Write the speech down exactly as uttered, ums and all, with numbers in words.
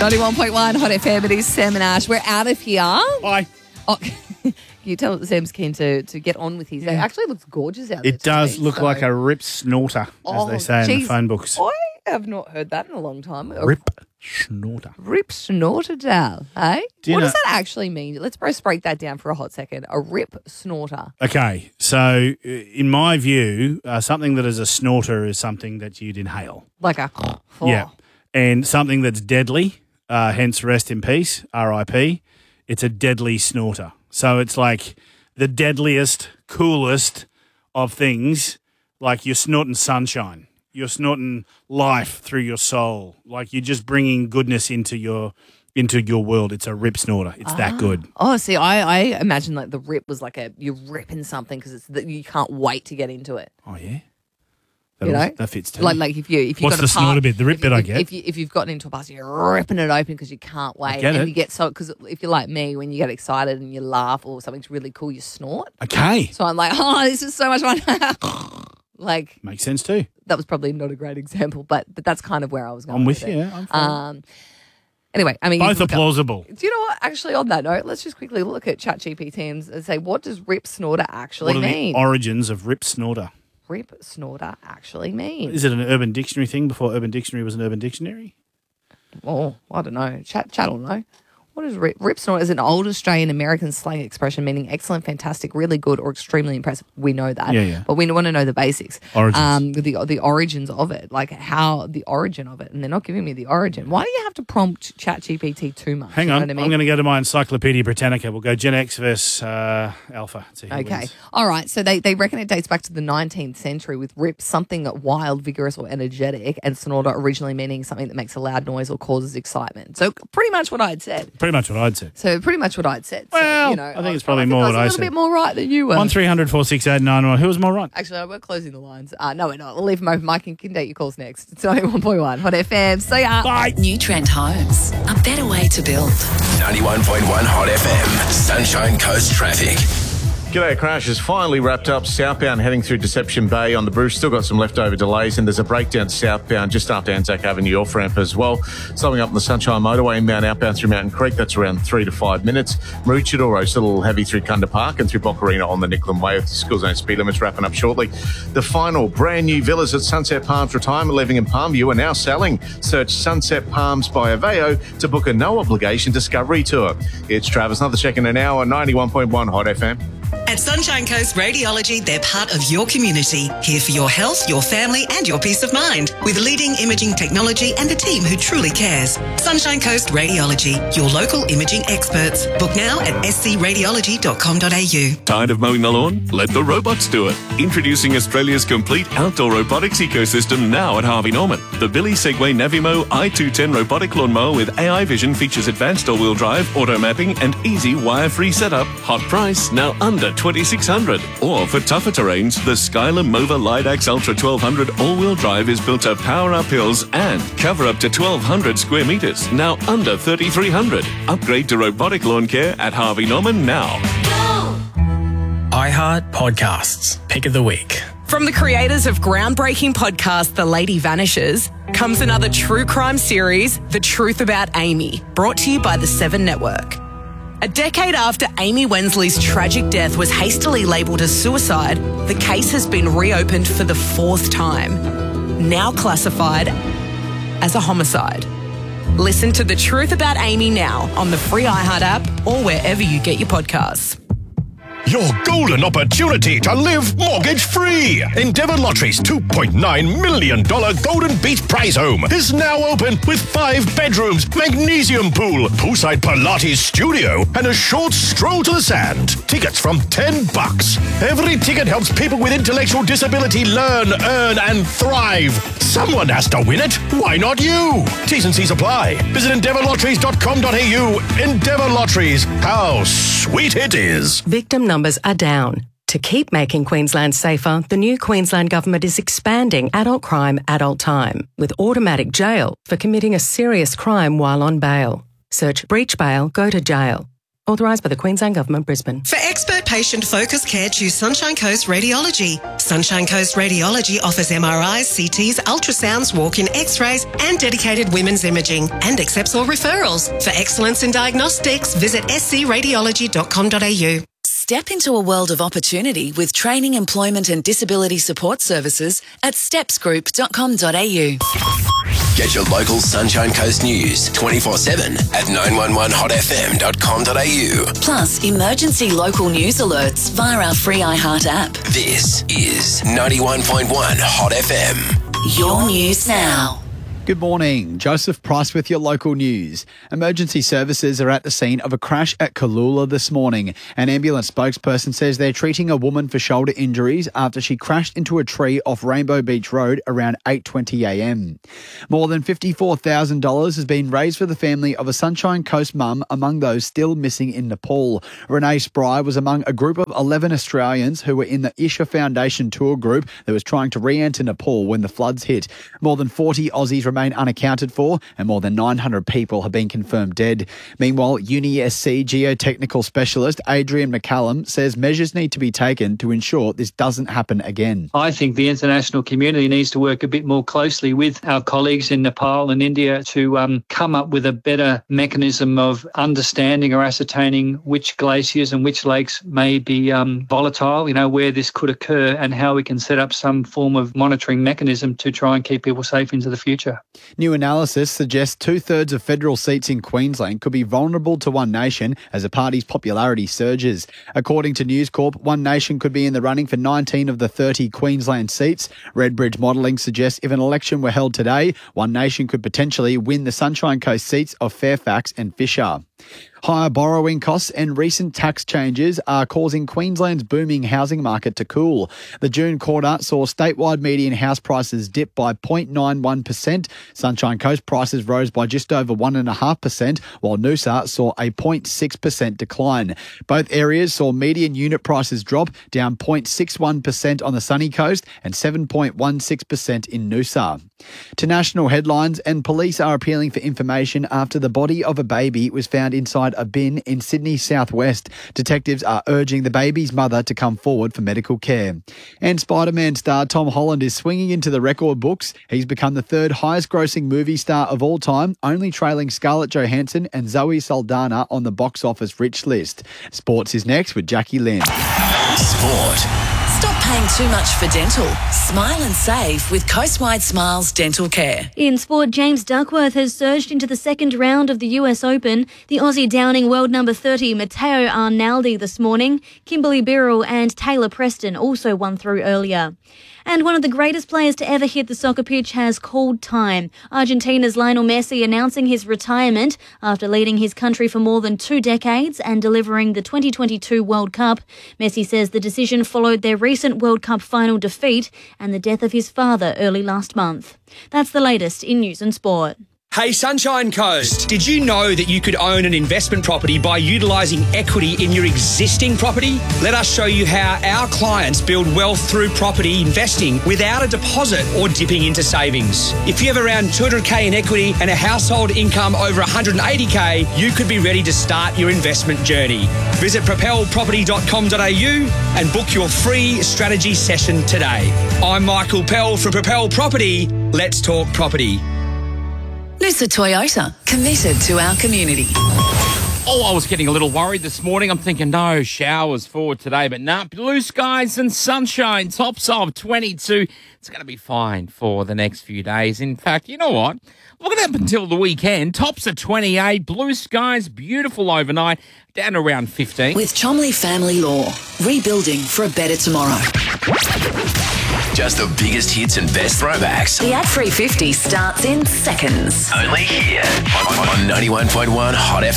ninety-one point one Hot F M. It is Sam and Ash. We're out of here. Bye. Oh, can you tell that Sam's keen to, to get on with his? It actually looks gorgeous out there. It does today, look so. like a rip snorter, Oh, as they say in geez. the phone books. I have not heard that in a long time. A Rip snorter. Rip snorter, Dal, hey? Do you What know- does that actually mean? Let's both break that down for a hot second. A rip snorter. Okay, so uh, in my view, uh, something that is a snorter is something that you'd inhale. Like a... Oh. Yeah. And something that's deadly, uh, hence rest in peace, R I P, it's a deadly snorter. So it's like the deadliest, coolest of things, like you're snorting sunshine. You're snorting life through your soul. Like you're just bringing goodness into your into your world. It's a rip snorter. It's that good. Oh, see, I, I imagine like the rip was like a... You're ripping something because it's that you can't wait to get into it. Oh, yeah? That, You know? that fits too. Like, like if you if you What's got the a part, snorter bit? The rip if, bit I if, get. If you if you've gotten into a bus, you're ripping it open because you can't wait, get and it. you get so because if you're like me, when you get excited and you laugh or something's really cool, you snort. Okay. So I'm like, oh, this is so much fun. Like Makes sense too. that was probably not a great example, but but that's kind of where I was going. I'm with it. you. I'm fine. Um. Anyway, I mean, you Both can are look up- plausible. Do you know what? Actually, on that note, let's just quickly look at ChatGPT and, and say, what does rip snorter actually What are mean? the origins of rip snorter? Rip snorter actually mean? Is it an Urban Dictionary thing before Urban Dictionary was an Urban Dictionary? Oh, I don't know. Chat, chat will know. What is rip? Rip snort is an old Australian American slang expression meaning excellent, fantastic, really good, or extremely impressive. We know that. Yeah, yeah. But we want to know the basics. Origins. Um, the the origins of it, like how the origin of it, and they're not giving me the origin. Why do you have to prompt ChatGPT too much? Hang You know on. what I mean? I'm going to go to my Encyclopedia Britannica. We'll go Gen X versus uh, Alpha. See who Okay. wins. All right. So they, they reckon it dates back to the nineteenth century with rip, something wild, vigorous, or energetic, and snorter originally meaning something that makes a loud noise or causes excitement. So pretty much what I'd said. Pretty much what I'd said. So pretty much what I'd said. So, Well, you know, I think it's probably more I what was a I little said. bit more right than you were. One three hundred four six eight nine one. Who was more right? Actually, we're closing the lines. Uh, no, we're not. We'll leave them open. Mike and can date your calls next. It's ninety-one point one Hot F M. See ya. Bye. New Trent Homes, a better way to build. ninety-one point one Hot F M. Sunshine Coast Traffic. G'day, Crash is finally wrapped up southbound heading through Deception Bay on the Bruce. Still got some leftover delays, and there's a breakdown southbound just after Anzac Avenue off ramp as well. Slowing up on the Sunshine Motorway inbound outbound through Mountain Creek. That's around three to five minutes. Maroochydore still a little heavy through Kunda Park and through Boccarina on the Nicklin Way with the school zone speed limits wrapping up shortly. The final brand new villas at Sunset Palms Retirement Living in Palmview are now selling. Search Sunset Palms by Aveo to book a no obligation discovery tour. It's Travis, another check in an hour, ninety-one point one Hot F M. At Sunshine Coast Radiology, they're part of your community, here for your health, your family and your peace of mind, with leading imaging technology and a team who truly cares. Sunshine Coast Radiology, your local imaging experts. Book now at s c radiology dot com dot a u. Tired of mowing the lawn? Let the robots do it. Introducing Australia's complete outdoor robotics ecosystem now at Harvey Norman. The Billy Segway Navimo i two ten robotic lawnmower with A I vision features advanced all-wheel drive, auto mapping and easy wire-free setup. Hot price, now under twenty-six hundred dollars. Or for tougher terrains, the Skylar Mova Lidax Ultra twelve hundred all-wheel drive is built to power up hills and cover up to twelve hundred square metres, now under thirty-three hundred dollars. Upgrade to robotic lawn care at Harvey Norman now. iHeart Podcasts. Pick of the week. From the creators of groundbreaking podcast The Lady Vanishes comes another true crime series, The Truth About Amy, brought to you by the Seven Network. A decade after Amy Wensley's tragic death was hastily labelled as suicide, the case has been reopened for the fourth time, now classified as a homicide. Listen to The Truth About Amy now on the free iHeart app or wherever you get your podcasts. Your golden opportunity to live mortgage-free. Endeavour Lottery's two point nine million dollars Golden Beach prize home is now open with five bedrooms, magnesium pool, poolside Pilates studio, and a short stroll to the sand. Tickets from ten bucks. Every ticket helps people with intellectual disability learn, earn, and thrive. Someone has to win it. Why not you? T's and C's apply. Visit endeavour lotteries dot com dot a u. Endeavour Lotteries. How sweet it is. Victim numbers are down. To keep making Queensland safer, the new Queensland Government is expanding adult crime, adult time, with automatic jail for committing a serious crime while on bail. Search breach bail, go to jail. Authorised by the Queensland Government, Brisbane. For expert patient-focused care, choose Sunshine Coast Radiology. Sunshine Coast Radiology offers M R Is, C Ts, ultrasounds, walk-in x-rays and dedicated women's imaging, and accepts all referrals. For excellence in diagnostics, visit s c radiology dot com dot a u. Step into a world of opportunity with training, employment and disability support services at steps group dot com dot a u. Get your local Sunshine Coast news twenty-four seven at nine one one hot f m dot com dot a u. Plus, emergency local news alerts via our free iHeart app. This is ninety-one point one Hot F M. Your news now. Good morning. Joseph Price with your local news. Emergency services are at the scene of a crash at Cooloola this morning. An ambulance spokesperson says they're treating a woman for shoulder injuries after she crashed into a tree off Rainbow Beach Road around eight twenty a m. More than fifty-four thousand dollars has been raised for the family of a Sunshine Coast mum among those still missing in Nepal. Renee Spry was among a group of eleven Australians who were in the Isha Foundation tour group that was trying to re-enter Nepal when the floods hit. More than forty Aussies remain unaccounted for, and more than nine hundred people have been confirmed dead. Meanwhile, UniSC geotechnical specialist Adrian McCallum says measures need to be taken to ensure this doesn't happen again. I think the international community needs to work a bit more closely with our colleagues in Nepal and India to um, come up with a better mechanism of understanding or ascertaining which glaciers and which lakes may be um, volatile, you know, where this could occur, and how we can set up some form of monitoring mechanism to try and keep people safe into the future. New analysis suggests two-thirds of federal seats in Queensland could be vulnerable to One Nation as the party's popularity surges. According to News Corp, One Nation could be in the running for nineteen of the thirty Queensland seats. Redbridge modelling suggests if an election were held today, One Nation could potentially win the Sunshine Coast seats of Fairfax and Fisher. Higher borrowing costs and recent tax changes are causing Queensland's booming housing market to cool. The June quarter saw statewide median house prices dip by zero point nine one percent. Sunshine Coast prices rose by just over one point five percent, while Noosa saw a zero point six percent decline. Both areas saw median unit prices drop, down zero point six one percent on the sunny coast and seven point one six percent in Noosa. To national headlines, and police are appealing for information after the body of a baby was found inside a bin in Sydney southwest. Detectives are urging the baby's mother to come forward for medical care. And Spider-Man star Tom Holland is swinging into the record books. He's become the third highest grossing movie star of all time, only trailing Scarlett Johansson and Zoe Saldana on the box office rich list. Sports is next with Jackie Lynn. Sport. Stop paying too much for dental. Smile and save with Coastwide Smiles Dental Care. In sport, James Duckworth has surged into the second round of the U S Open. The Aussie downing world number thirty Matteo Arnaldi this morning. Kimberly Birrell and Taylor Preston also won through earlier. And one of the greatest players to ever hit the soccer pitch has called time. Argentina's Lionel Messi announcing his retirement after leading his country for more than two decades and delivering the twenty twenty-two World Cup. Messi says the decision followed their recent World Cup final defeat and the death of his father early last month. That's the latest in news and sport. Hey Sunshine Coast, did you know that you could own an investment property by utilising equity in your existing property? Let us show you how our clients build wealth through property investing without a deposit or dipping into savings. If you have around two hundred K in equity and a household income over one hundred eighty K, you could be ready to start your investment journey. Visit propel property dot com dot a u and book your free strategy session today. I'm Michael Pell from Propel Property. Let's talk property. Noosa Toyota, committed to our community. Oh, I was getting a little worried this morning. I'm thinking, no showers for today, but nah, blue skies and sunshine, tops of twenty-two. It's going to be fine for the next few days. In fact, you know what? Look at up until the weekend. Tops of twenty-eight, blue skies, beautiful overnight, down around fifteen. With Chomley Family Law, rebuilding for a better tomorrow. Just the biggest hits and best throwbacks. The ad-free fifty starts in seconds. Only here on, on ninety-one point one Hot F M.